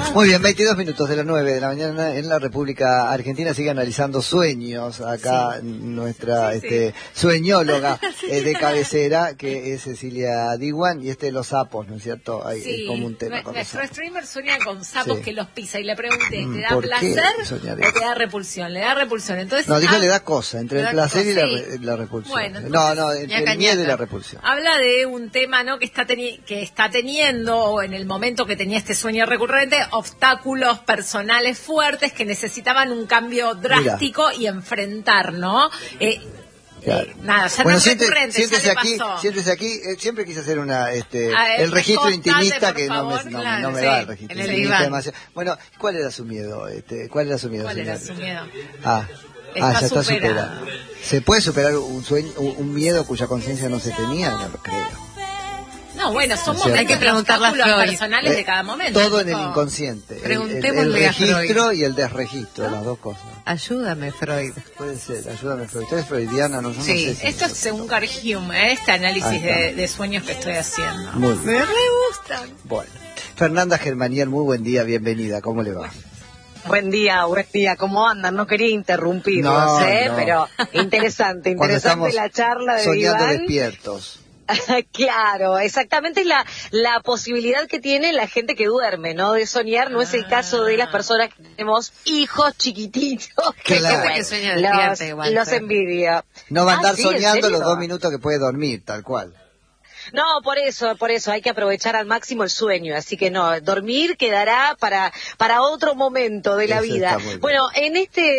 Muy bien, 22 minutos de las 9 de la mañana en la República Argentina. Sigue analizando sueños acá nuestra sueñóloga de cabecera, que es Cecilia Diwan, y los sapos, ¿no es cierto? Hay como un tema con nuestro streamer sueña con sapos que los pisa, y le pregunté, ¿te da placer o te da repulsión? Le da repulsión. Entonces, no, dijo le da cosa, entre el placer y la repulsión. Bueno, entonces, entre el miedo y la repulsión. Habla de un tema, ¿no?, que está teniendo, o en el momento que tenía este sueño recurrente, obstáculos personales fuertes que necesitaban un cambio drástico y enfrentar, ¿no? Claro. Nada, ya bueno, no es recurrente, siéntese aquí. Siempre quise hacer el registro intimista, que no me da el registro intimista demasiado. Bueno, ¿cuál era su miedo? ¿Cuál era su miedo? Ya está superado. ¿Se puede superar un miedo cuya conciencia no se tenía? No lo creo. No, bueno, hay que preguntarle a Freud. Personales de cada momento. Todo en el inconsciente. El registro y el desregistro, las dos cosas. Ayúdame, Freud. Puede ser, ayúdame, Freud. Usted es freudiana, no sé si esto es según Carl Jung, este análisis de sueños que estoy haciendo. Muy bien. Me re gustan. Bueno, Fernanda Germanier, muy buen día, bienvenida. ¿Cómo le va? Buen día, ¿cómo andan? No quería interrumpirlos, pero interesante la charla de soñando Iván. Despiertos. Claro, exactamente es la posibilidad que tiene la gente que duerme, ¿no? De soñar. No es el caso de las personas que tenemos hijos chiquititos. Claro. Que sueña despierta igual. Los envidia. No va a andar soñando los 2 minutos que puede dormir, tal cual. No, por eso hay que aprovechar al máximo el sueño, así que no, dormir quedará para otro momento de la vida. Bueno, en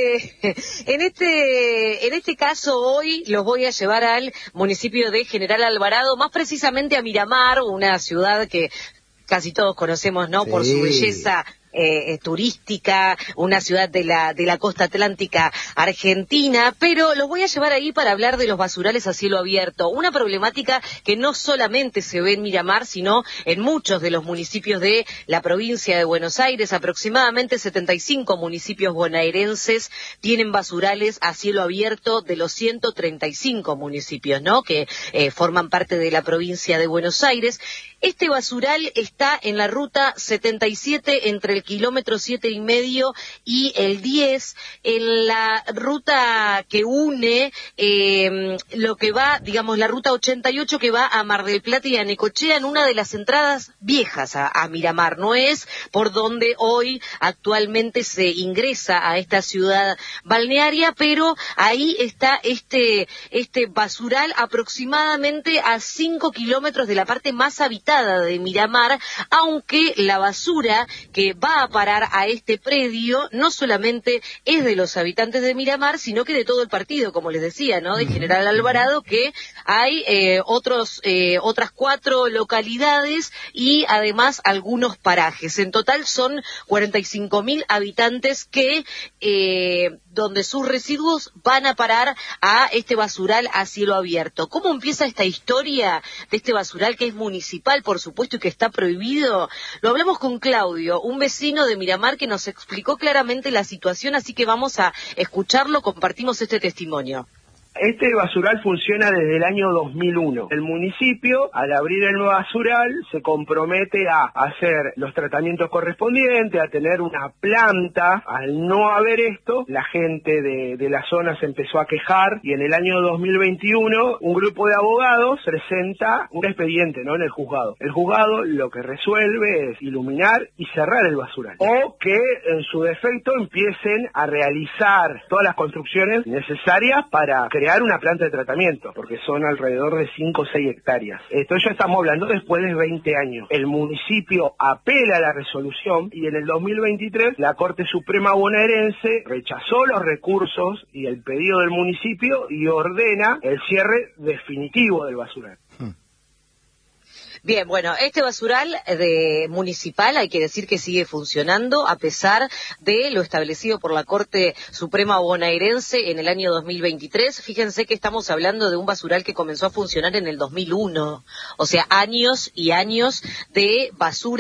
este caso hoy los voy a llevar al municipio de General Alvarado, más precisamente a Miramar, una ciudad que casi todos conocemos, ¿no? Por su belleza turística, una ciudad de la costa atlántica argentina, pero los voy a llevar ahí para hablar de los basurales a cielo abierto, una problemática que no solamente se ve en Miramar, sino en muchos de los municipios de la provincia de Buenos Aires. Aproximadamente 75 municipios bonaerenses tienen basurales a cielo abierto de los 135 municipios, ¿no?, que forman parte de la provincia de Buenos Aires. Este basural está en la ruta 77 entre el kilómetro 7,5 y el 10, en la ruta que une lo que va, digamos, la ruta 88 que va a Mar del Plata y a Necochea, en una de las entradas viejas a Miramar. No es por donde hoy actualmente se ingresa a esta ciudad balnearia, pero ahí está este basural aproximadamente a 5 kilómetros de la parte más habitada de Miramar, aunque la basura que va a parar a este predio no solamente es de los habitantes de Miramar, sino que de todo el partido, como les decía, ¿no?, de General Alvarado, que hay otras 4 localidades y además algunos parajes. En total son 45.000 habitantes que donde sus residuos van a parar a este basural a cielo abierto. ¿Cómo empieza esta historia de este basural, que es municipal, por supuesto, y que está prohibido? Lo hablamos con Claudio, un vecino de Miramar, que nos explicó claramente la situación, así que vamos a escucharlo, compartimos este testimonio. Este basural funciona desde el año 2001. El municipio, al abrir el basural, se compromete a hacer los tratamientos correspondientes, a tener una planta. Al no haber esto, la gente de la zona se empezó a quejar, y en el año 2021 un grupo de abogados presenta un expediente, ¿no?, en el juzgado. El juzgado lo que resuelve es iluminar y cerrar el basural, o que en su defecto empiecen a realizar todas las construcciones necesarias para crear una planta de tratamiento, porque son alrededor de 5 o 6 hectáreas. Esto ya estamos hablando después de 20 años. El municipio apela a la resolución, y en el 2023 la Corte Suprema bonaerense rechazó los recursos y el pedido del municipio y ordena el cierre definitivo del basural. Bien, bueno, este basural municipal hay que decir que sigue funcionando a pesar de lo establecido por la Corte Suprema bonaerense en el año 2023. Fíjense que estamos hablando de un basural que comenzó a funcionar en el 2001, o sea, años y años de basura